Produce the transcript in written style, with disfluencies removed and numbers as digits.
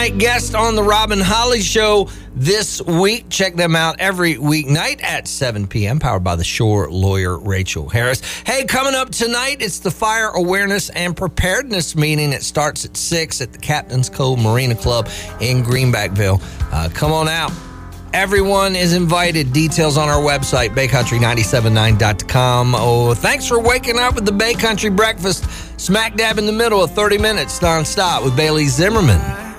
Guest on the Robin Holly Show this week. Check them out every weeknight at 7 p.m. Powered by the Shore lawyer Rachel Harris. Hey, coming up tonight, it's the Fire Awareness and Preparedness meeting. It starts at 6 at the Captain's Cove Marina Club in Greenbackville. Come on out. Everyone is invited. Details on our website, baycountry979.com. Oh, thanks for waking up with the Bay Country Breakfast, smack dab in the middle of 30 minutes nonstop with Bailey Zimmerman.